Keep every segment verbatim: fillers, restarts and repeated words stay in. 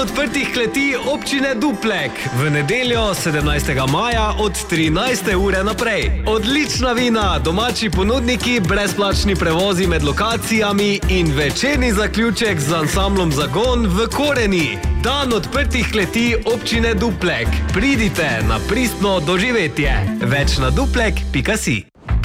odprtih kleti občine Duplek. V nedeljo sedemnajstega maja od trinajste ure naprej. Odlična vina, domači ponudniki, brezplačni prevozi med lokacijami in večerni zaključek z ansamblom Zagon v Koreni. Dan odprtih kleti občine Duplek. Pridite na pristno doživetje. Več na duplek pika si.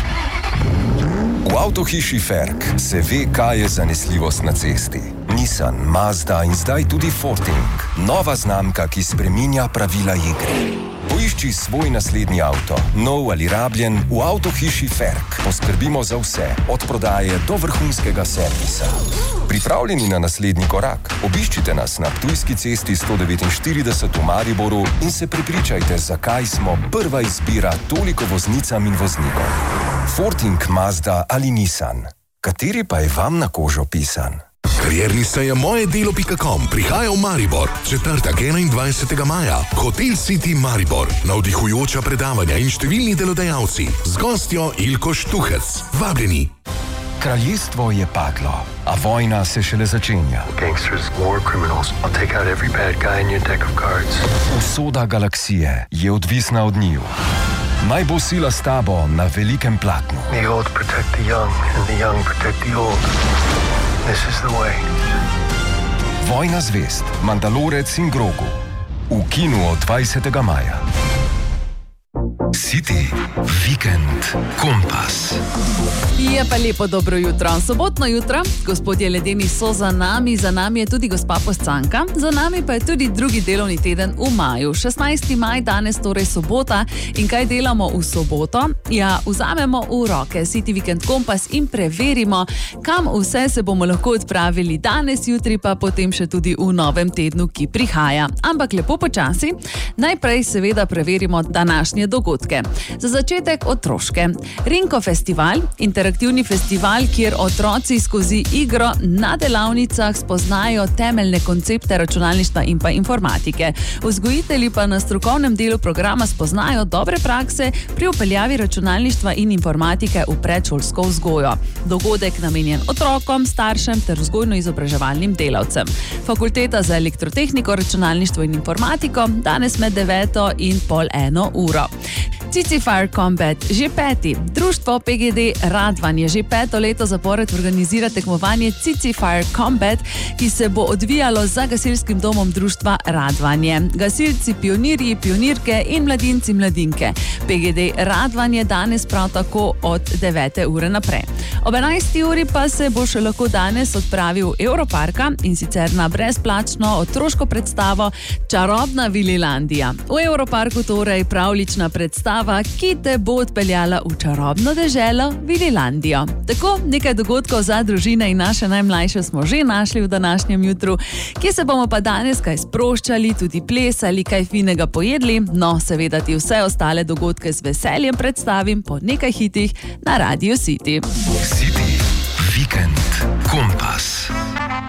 V avtohiši Ferk se ve, kaj je zanesljivost na cesti. Nissan, Mazda in zdaj tudi Forting. Nova znamka, ki spreminja pravila igre. Poišči svoj naslednji avto, nov ali rabljen, v avtohiši Ferk. Poskrbimo za vse, od prodaje do vrhunskega servisa. Pripravljeni na naslednji korak? Obiščite nas na Ptujski cesti sto devetinštirideset v Mariboru in se prepričajte, zakaj smo prva izbira toliko voznicam in voznikom. Forting, Mazda ali Nissan. Kateri pa je vam na kožo pisan? Karierni seja moje delo pika com prihaja v Maribor. Četrtek enaindvajsetega maja. Hotel City Maribor. Navdihujoča predavanja in številni delodajalci. Z gostjo Ilko Štuhec. Vabljeni. Kraljestvo je padlo, a vojna se šele začenja. Gangsters, war criminals. I'll take out every bad guy in your deck of cards. Usoda galaksije je odvisna od njiju. Naj bo sila s tabo na velikem platnu. The old protect the young and the young protect the old. This is the way. Vojna zvezd, Mandalorec in Grogu. V kinu od dvajsetega maja. City Weekend Kompas. Je pa lepo dobro jutro. Sobotno jutro, gospodje ledeni so za nami, za nami je tudi gospa Poscanka, za nami pa je tudi drugi delovni teden v maju. šestnajsti maj, danes torej sobota. In kaj delamo v soboto? Ja, vzamemo v roke City Weekend Kompas in preverimo, kam vse se bomo lahko odpravili danes, jutri pa potem še tudi v novem tednu, ki prihaja. Ampak lepo počasi. Najprej seveda preverimo današnje dogodke. Za začetek otroške. Rinko festival, interaktivni festival, kjer otroci skozi igro na delavnicah spoznajo temeljne koncepte računalništva in pa informatike. Vzgojitelji pa na strokovnem delu programa spoznajo dobre prakse pri vpeljavi računalništva in informatike v predšolsko vzgojo. Dogodek namenjen otrokom, staršem ter vzgojno-izobraževalnim delavcem. Fakulteta za elektrotehniko, računalništvo in informatiko danes med deveto in pol eno uro. Cici Fire Combat, že peti. Društvo P G D Radvan je že peto leto zapored organizira tekmovanje Cici Fire Combat, ki se bo odvijalo za gasilskim domom društva Radvanje. Gasilci, pionirji, pionirke in mladinci, mladinke. P G D Radvan je danes prav tako od devete ure naprej. Ob enajsti uri pa se bo še lahko danes odpravil Europarka in sicer na brezplačno otroško predstavo Čarobna Vililandija. V Europarku torej pravlična predstava, ki te bo odpeljala v čarobno deželo Vililandijo. Tako, nekaj dogodkov za družine in naše najmlajše smo že našli v današnjem jutru, kje se bomo pa danes kaj sproščali, tudi plesali, kaj finega pojedli. No, seveda ti vse ostale dogodke z veseljem predstavim po nekaj hitih na Radio City. City